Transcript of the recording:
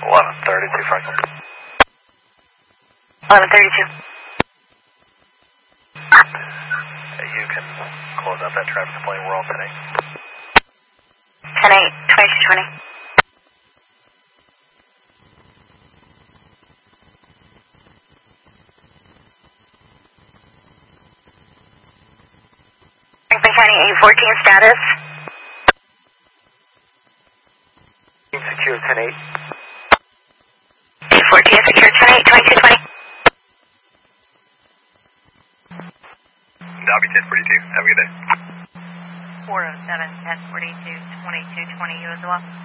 1132 Franklin. 1132. You can close out that traffic plane. We're all 10-8. 10-8, 2220. Franklin County 814 status. Secure 10-8. 814 secure 10-8, 2220. Dobby 1042. Have a good day. 407 1042 2220 you as well.